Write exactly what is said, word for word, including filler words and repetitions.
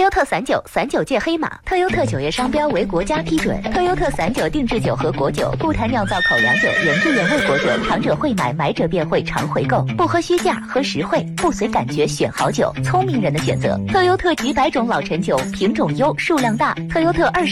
优特散酒，散酒界黑马。特优特酒业商标为国家批准。特优特散酒定制酒和果酒，不谈酿造口粮酒、原汁原味果酒，尝者会买，买者便会常回购。不喝虚价，喝实惠，不随感觉选好酒，聪明人的选择。特优特几百种老陈酒，品种优，数量大。特优特二十。